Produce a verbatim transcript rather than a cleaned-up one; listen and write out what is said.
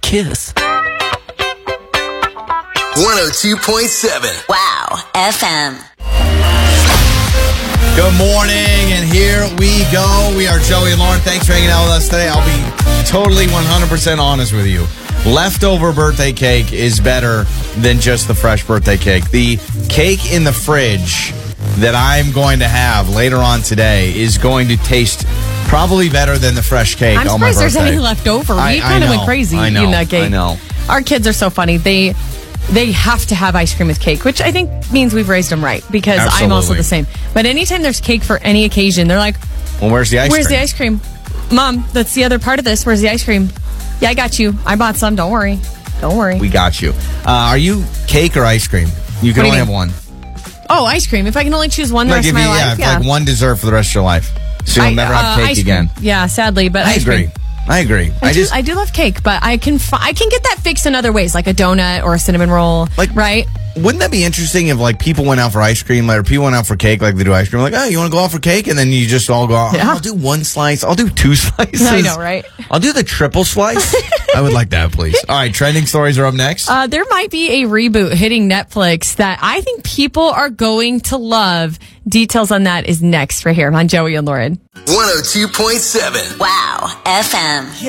kiss. one oh two point seven. Wow, F M. Good morning, and here we go. We are Joey and Lauren. Thanks for hanging out with us today. I'll be totally one hundred percent honest with you. Leftover birthday cake is better than just the fresh birthday cake. The cake in the fridge that I'm going to have later on today is going to taste probably better than the fresh cake I'm on my surprised birthday. there's any left over. We I- I kind of went know. crazy I know. eating that cake. I know. Our kids are so funny. They they have to have ice cream with cake, which I think means we've raised them right, because I'm also Absolutely. the same. But anytime there's cake for any occasion, they're like, Well, where's the ice where's cream? the ice cream? Mom, that's the other part of this. Where's the ice cream? Yeah, I got you. I bought some. Don't worry. Don't worry. We got you. Uh, are you cake or ice cream? You can What do only you have mean? one. Oh, ice cream. If I can only choose one the Like rest if of you, my yeah, life, it's like one dessert for the rest of your life. So you'll I- never have uh, cake ice cream. again. Yeah, sadly, but I ice agree. cream. I agree. I, I do, just I do love cake, but I can fi- I can get that fixed in other ways, like a donut or a cinnamon roll. Like- right? wouldn't that be interesting if like people went out for ice cream, like, or people went out for cake, like they do ice cream, like, oh, you want to go out for cake, and then you just all go out. Yeah. Oh, I'll do one slice. I'll do two slices. I know, right? I'll do the triple slice. I would like that, please. All right, trending stories are up next. Uh, there might be a reboot hitting Netflix that I think people are going to love. Details on that is next right here on Joey and Lauren. one oh two point seven. Wow, F M.